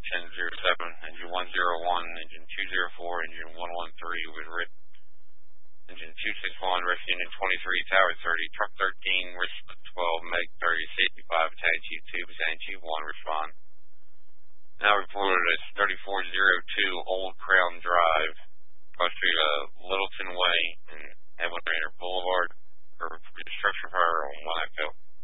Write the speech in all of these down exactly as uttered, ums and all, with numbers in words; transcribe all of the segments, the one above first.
ten zero seven, engine one zero one, engine two zero four, engine one one three with R I T, engine two six one, Risk Unit twenty-three, Tower thirty, Truck thirteen, Risk twelve, Meg thirty, Safety five, Battalion Chief two, Battalion Chief one, respond. Now reported as thirty-four oh two Old Crown Drive, across street uh, Littleton Way and Edwin Rainer Boulevard for construction fire on one Echo.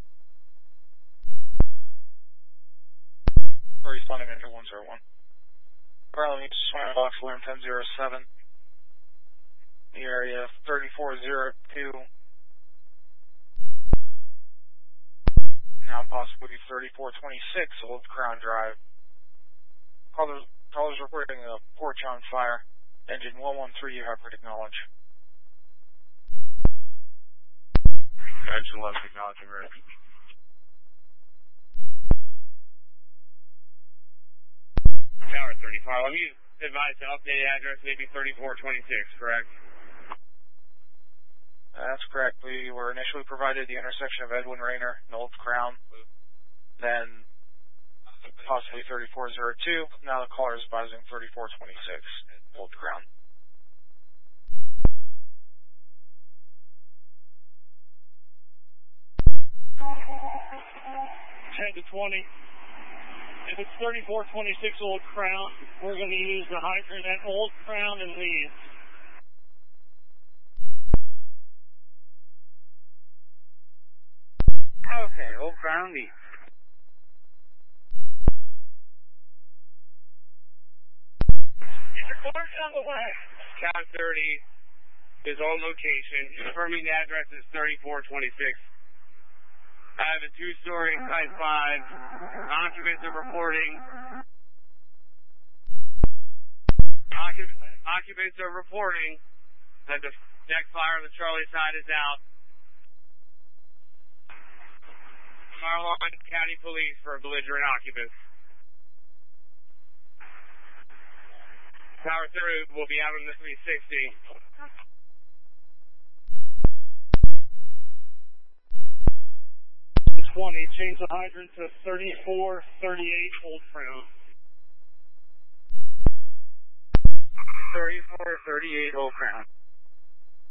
Responding engine one zero one. Currently needs to swing box alarm ten zero seven. The area thirty-four oh two. Now possibly thirty-four twenty-six Old Crown Drive. Callers, callers reporting a porch on fire. Engine one one three, you have to acknowledge. Engine eleven, acknowledging risk. Tower thirty-five, let me advise the updated address, maybe thirty-four twenty-six, correct? That's correct. We were initially provided the intersection of Edwin Rainer and Old Crown, then possibly thirty-four oh two. Now the caller is advising thirty-four twenty-six, Old Crown. ten to twenty. If it's thirty-four twenty-six Old Crown, we're going to use the hydrant at Old Crown and leave. Okay, Old Crown leave. Get your cars on the way. Tower thirty is on location. Confirming the address is thirty-four twenty-six. I have a two-story Type five. Occupants are reporting. Occup- occupants are reporting that the deck fire on the Charlie side is out. Fire line County Police for belligerent occupants. Tower thirty will be out on the three sixty. twenty, change the hydrant to thirty-four thirty-eight Old Crown. thirty-four thirty-eight Old Crown.